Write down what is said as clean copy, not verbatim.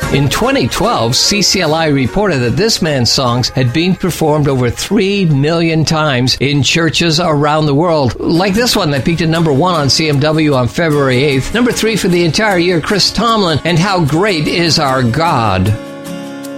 In 2012, CCLI reported that this man's songs had been performed over 3 million times in churches around the world. Like this one that peaked at number 1 on CMW on February 8th. Number 3 for the entire year, Chris Tomlin, and How Great Is Our God.